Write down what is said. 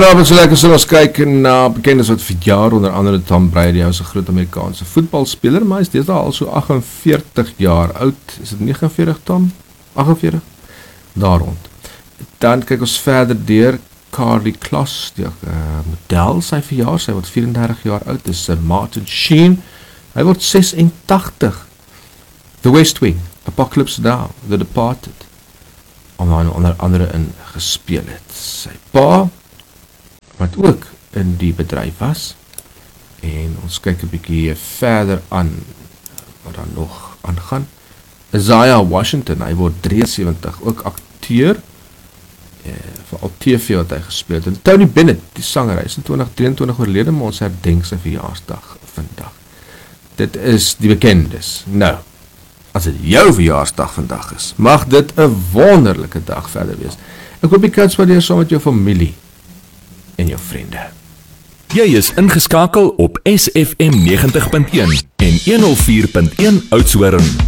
Vanavond so lekker sal ons kyk na bekendes wat verjaar, onder andere Tom Brady, hy is 'n groot Amerikaanse voetbalspeler, maar hy is deesdae al so 48 jaar oud. Is dit 49, Tom? 48? Daar rond. Dan kyk ons verder deur Carly Kloss, die model, sy verjaar, sy word 34 jaar oud, dis Martin Sheen, hy word 86. The West Wing, Apocalypse Now, The Departed, onder andere in gespeel het. Sy pa, wat ook in die bedryf was, en ons kyk 'n bietjie verder aan wat dan nog aangaan. Isaiah Washington, hy word 73, ook akteur, veral TV wat hy gespeel het. En Tony Bennett, die sanger, hy is in 2023 oorlede, maar ons herdenk sy verjaarsdag vandag. Dit is die bekendes. Nou, as dit jou verjaarsdag vandag is, mag dit 'n wonderlike dag verder wees. Ek hoop jy kan spandeer saam met jou familie en jou vriende. Jy is ingeskakel op SFM 90.1 en 104.1 Oudtshoorn.